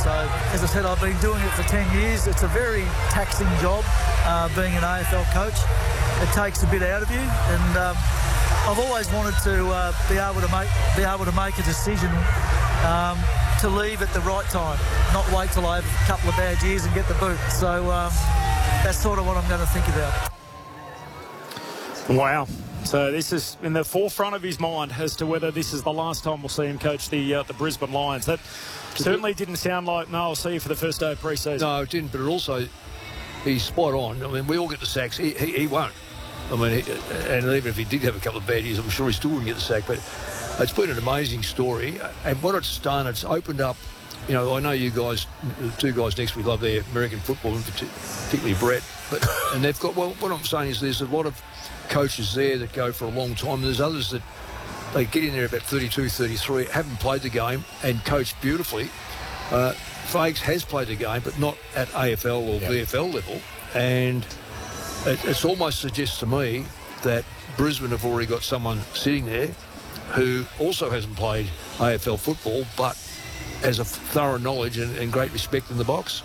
So, as I said, I've been doing it for 10 years. It's a very taxing job, being an AFL coach. It takes a bit out of you, and I've always wanted to be able to make a decision to leave at the right time, not wait till I have a couple of bad years and get the boot. So that's sort of what I'm going to think about. Wow. So this is in the forefront of his mind as to whether this is the last time we'll see him coach the Brisbane Lions. That certainly didn't sound like, no, I'll see you for the first day of pre-season. No, it didn't, but it also, he's spot on. I mean, we all get the sacks. He won't. I mean, and even if he did have a couple of bad years, I'm sure he still wouldn't get the sack. But it's been an amazing story. And what it's done, it's opened up, you know, I know you guys, the two guys next to me love their American football, and particularly Brett. And they've got, well, what I'm saying is there's a lot of coaches there that go for a long time. There's others that they get in there about 32, 33, haven't played the game and coached beautifully. Fages has played the game, but not at AFL or VFL level. And it almost suggests to me that Brisbane have already got someone sitting there who also hasn't played AFL football, but has a thorough knowledge and great respect in the box.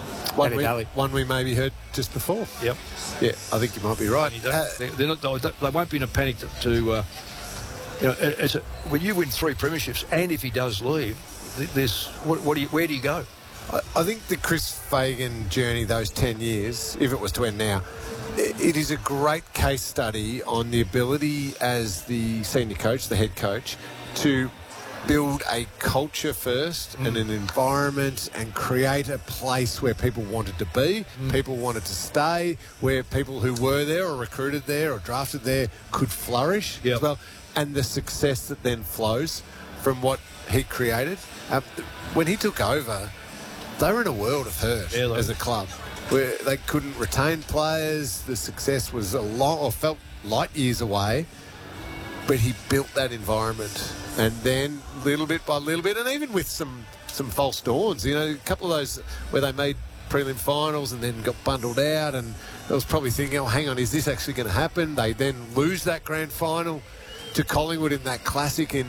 One we maybe heard just before. Yep. Yeah, I think you might be right. They won't be in a panic to you know, when you win 3 premierships, and if he does leave, where do you go? I think the Chris Fagan journey, those 10 years, if it was to end now, it is a great case study on the ability as the senior coach, the head coach, to build a culture first and an environment and create a place where people wanted to be, people wanted to stay, where people who were there or recruited there or drafted there could flourish as well, and the success that then flows from what he created. When he took over, they were in a world of hurt as a club, where they couldn't retain players. The success was felt light years away, but he built that environment. And then little bit by little bit, and even with some false dawns, you know, a couple of those where they made prelim finals and then got bundled out, and I was probably thinking, oh, hang on, is this actually going to happen? They then lose that grand final to Collingwood in that classic in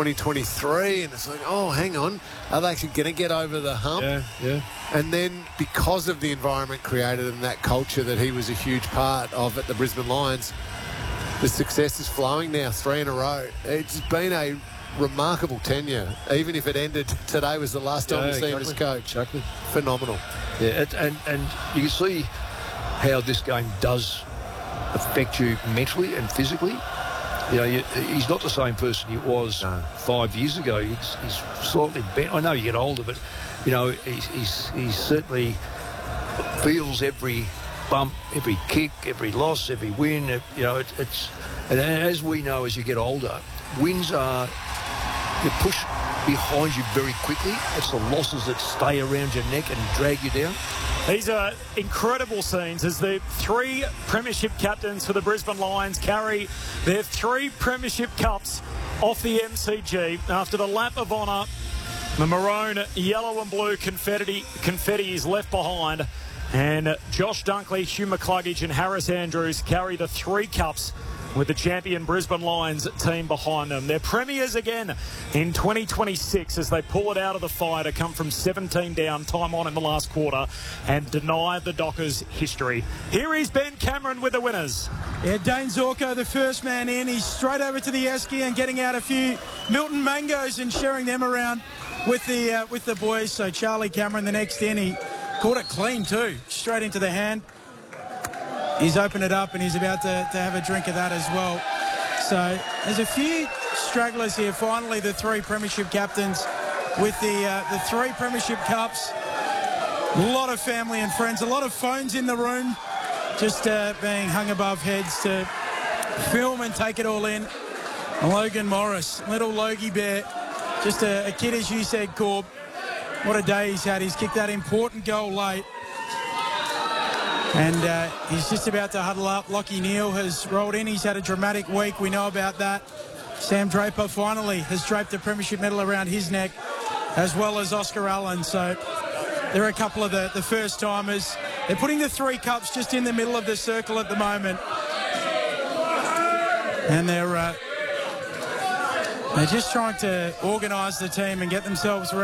2023, and it's like, oh, hang on, are they actually going to get over the hump? Yeah. And then because of the environment created and that culture that he was a huge part of at the Brisbane Lions, the success is flowing now, 3 in a row. It's been a remarkable tenure. Even if it ended today was the last time we see him as coach. Exactly. Phenomenal. Yeah, and you can see how this game does affect you mentally and physically. You know, he's not the same person he was 5 years ago. He's slightly bent. I know you get older, but, you know, he certainly feels every bump, every kick, every loss, every win. You know, and as we know, as you get older, wins are, you push behind you very quickly. It's the losses that stay around your neck and drag you down. These are incredible scenes as the 3 premiership captains for the Brisbane Lions carry their 3 premiership cups off the MCG after the lap of honour. The maroon, yellow and blue confetti is left behind, and Josh Dunkley, Hugh McCluggage and Harris Andrews carry the 3 cups with the champion Brisbane Lions team behind them. They're premiers again in 2026 as they pull it out of the fire to come from 17 down, time on in the last quarter, and deny the Dockers history. Here is Ben Cameron with the winners. Yeah, Dane Zorko, the first man in. He's straight over to the esky and getting out a few Milton mangoes and sharing them around with the boys. So Charlie Cameron, the next in, he caught it clean too, straight into the hand. He's opened it up and he's about to have a drink of that as well. So there's a few stragglers here. Finally, the 3 premiership captains with the 3 premiership cups. A lot of family and friends, a lot of phones in the room, just being hung above heads to film and take it all in. Logan Morris, little Logie Bear, just a kid, as you said, Corb. What a day he's had. He's kicked that important goal late. And he's just about to huddle up. Lachie Neale has rolled in. He's had a dramatic week. We know about that. Sam Draper finally has draped the premiership medal around his neck, as well as Oscar Allen. So there are a couple of the first-timers. They're putting the 3 cups just in the middle of the circle at the moment. And they're just trying to organise the team and get themselves ready.